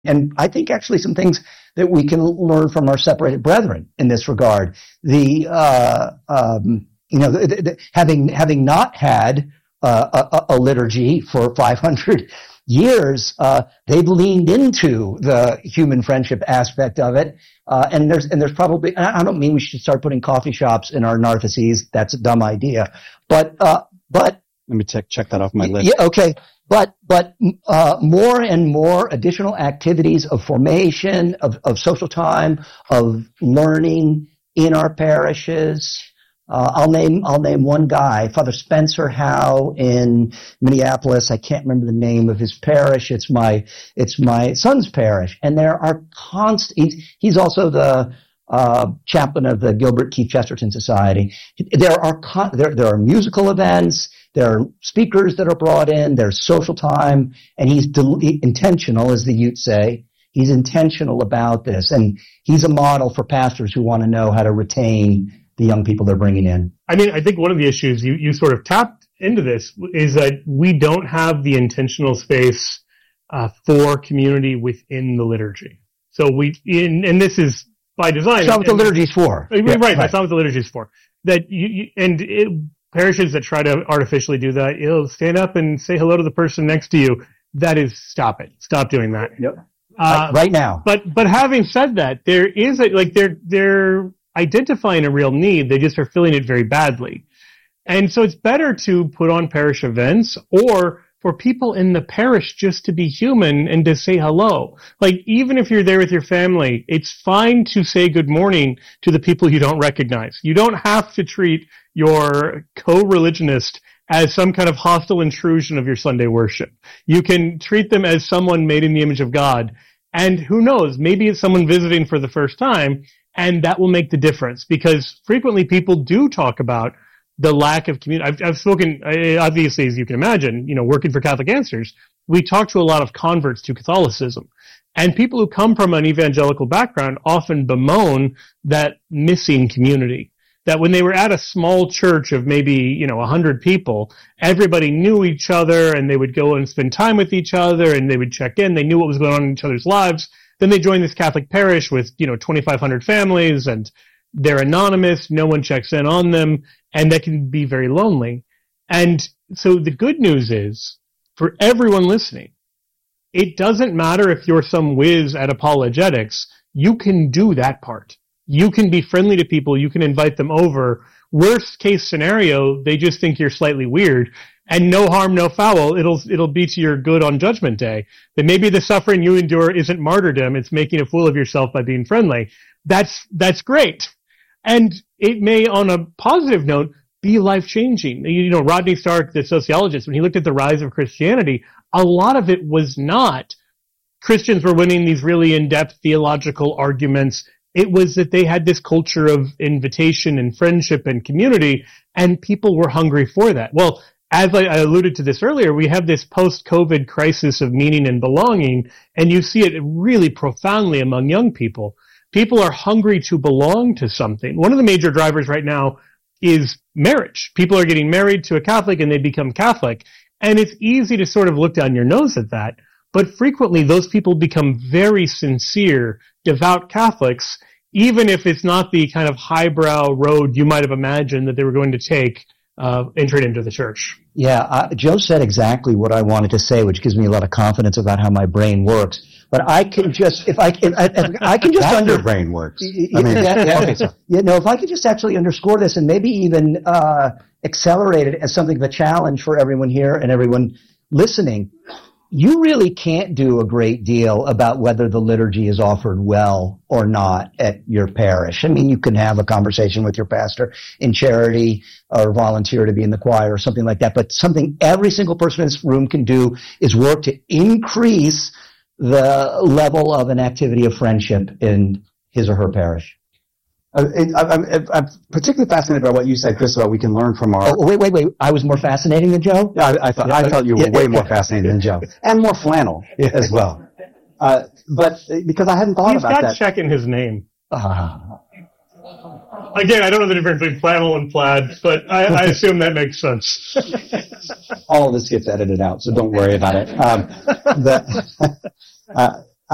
And I think actually some things that we can learn from our separated brethren in this regard. Having not had a liturgy for 500 years, they've leaned into the human friendship aspect of it. And there's probably, I don't mean we should start putting coffee shops in our nartheses. That's a dumb idea. But let me check that off my list. Yeah, okay. But more and more additional activities of formation, of social time, of learning in our parishes. I'll name one guy, Father Spencer Howe in Minneapolis. I can't remember the name of his parish. It's my son's parish, and there are he's also the chaplain of the Gilbert Keith Chesterton Society. There are musical events. There are speakers that are brought in. There's social time, and he's intentional, as the Utes say. He's intentional about this, and he's a model for pastors who want to know how to retain the young people they're bringing in. I mean, I think one of the issues you sort of tapped into this is that we don't have the intentional space for community within the liturgy. So and this is by design. That's not what the liturgy is for. Right. That's not what the liturgy is for. That parishes that try to artificially do that, you'll stand up and say hello to the person next to you. That is, stop it. Stop doing that. Yep. Right now. But having said that, there is they're identifying a real need. They just are filling it very badly. And so it's better to put on parish events or for people in the parish just to be human and to say hello. Like, even if you're there with your family, it's fine to say good morning to the people you don't recognize. You don't have to treat your co-religionist as some kind of hostile intrusion of your Sunday worship. You can treat them as someone made in the image of God. And who knows, maybe it's someone visiting for the first time, and that will make the difference, because frequently people do talk about the lack of community. I've spoken, obviously, as you can imagine, working for Catholic Answers, we talk to a lot of converts to Catholicism. And people who come from an evangelical background often bemoan that missing community. That when they were at a small church of maybe, 100 people, everybody knew each other and they would go and spend time with each other and they would check in. They knew what was going on in each other's lives. Then they join this Catholic parish with, 2,500 families, and they're anonymous. No one checks in on them, and that can be very lonely. And so the good news is, for everyone listening, it doesn't matter if you're some whiz at apologetics. You can do that part. You can be friendly to people. You can invite them over. Worst case scenario, they just think you're slightly weird. And no harm, no foul. It'll be to your good on Judgment Day. That maybe the suffering you endure isn't martyrdom. It's making a fool of yourself by being friendly. That's great. And it may, on a positive note, be life-changing. Rodney Stark, the sociologist, when he looked at the rise of Christianity, a lot of it was not Christians were winning these really in-depth theological arguments. It was that they had this culture of invitation and friendship and community, and people were hungry for that. Well, as I alluded to this earlier, we have this post-COVID crisis of meaning and belonging, and you see it really profoundly among young people. People are hungry to belong to something. One of the major drivers right now is marriage. People are getting married to a Catholic and they become Catholic. And it's easy to sort of look down your nose at that. But frequently those people become very sincere, devout Catholics, even if it's not the kind of highbrow road you might have imagined that they were going to take entering into the church. Yeah, Joe said exactly what I wanted to say, which gives me a lot of confidence about how my brain works. But I can just, if I can just your brain works. If I could just actually underscore this and maybe even accelerate it as something of a challenge for everyone here and everyone listening. You really can't do a great deal about whether the liturgy is offered well or not at your parish. I mean, you can have a conversation with your pastor in charity or volunteer to be in the choir or something like that. But something every single person in this room can do is work to increase the level of an activity of friendship in his or her parish. I'm particularly fascinated by what you said, Chris, about we can learn from our... Oh, wait. I was more fascinating than Joe? Yeah, I thought you were way more fascinating than Joe. And more flannel as well. But because I hadn't thought about that. He's got check in his name. Again, I don't know the difference between flannel and plaid, but I assume that makes sense. All of this gets edited out, so don't worry about it.